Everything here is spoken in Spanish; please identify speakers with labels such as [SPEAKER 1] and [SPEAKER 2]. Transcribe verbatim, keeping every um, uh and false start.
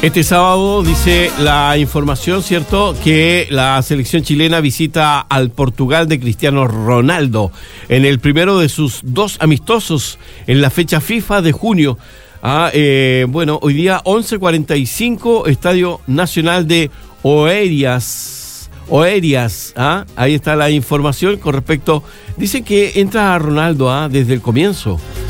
[SPEAKER 1] Este sábado dice la información, ¿cierto?, que la selección chilena visita al Portugal de Cristiano Ronaldo en el primero de sus dos amistosos en la fecha FIFA de junio. Ah, eh, bueno, hoy día once cuarenta y cinco, Estadio Nacional de Oeiras. Oeiras, ¿ah? Ahí está la información con respecto. Dicen que entra Ronaldo, ¿ah?, desde el comienzo.